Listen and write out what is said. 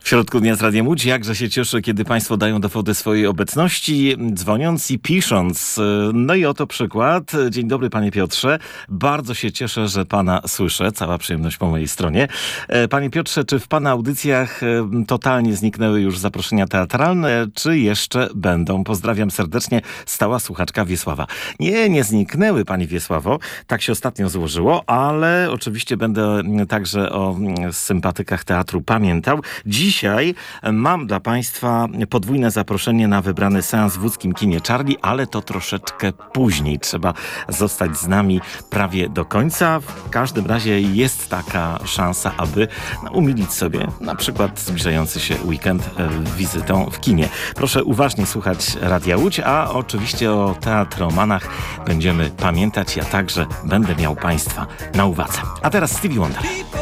W środku dnia z Radiem Łódź jakże się cieszę, kiedy Państwo dają dowody swojej obecności, dzwoniąc i pisząc. No i oto przykład. Dzień dobry, panie Piotrze. Bardzo się cieszę, że pana słyszę. Cała przyjemność po mojej stronie. Panie Piotrze, czy w pana audycjach totalnie zniknęły już zaproszenia teatralne, czy jeszcze będą? Pozdrawiam serdecznie, stała słuchaczka Wiesława. Nie zniknęły, pani Wiesławo. Tak się ostatnio złożyło, ale oczywiście będę także o sympatykach teatru pamiętał. Dzisiaj mam dla Państwa podwójne zaproszenie na wybrany seans w łódzkim kinie Charlie, ale to troszeczkę później. Trzeba zostać z nami prawie do końca. W każdym razie jest taka szansa, aby umilić sobie na przykład zbliżający się weekend wizytą w kinie. Proszę uważnie słuchać Radia Łódź, a oczywiście o teatromanach będziemy pamiętać. Ja także będę miał Państwa na uwadze. A teraz Stevie Wonder.